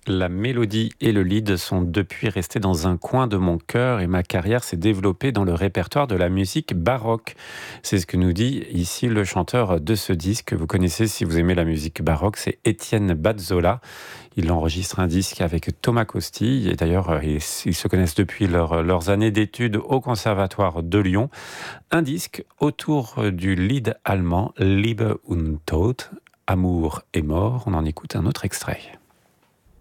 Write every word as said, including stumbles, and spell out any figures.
La mélodie et le lead sont depuis restés dans un coin de mon cœur et ma carrière s'est développée dans le répertoire de la musique baroque. C'est ce que nous dit ici le chanteur de ce disque. Vous connaissez si vous aimez la musique baroque, c'est Étienne Bazzola. Il enregistre un disque avec Thomas Costi et d'ailleurs ils, ils se connaissent depuis leur, leurs années d'études au Conservatoire de Lyon. Un disque autour du lead allemand Liebe und Tod, Amour et mort. On en écoute un autre extrait.